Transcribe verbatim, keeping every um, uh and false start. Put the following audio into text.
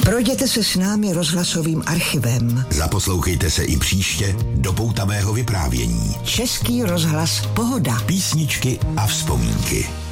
Projděte se s námi rozhlasovým archivem. Zaposlouchejte se i příště do poutavého vyprávění. Český rozhlas Pohoda. Písničky a vzpomínky.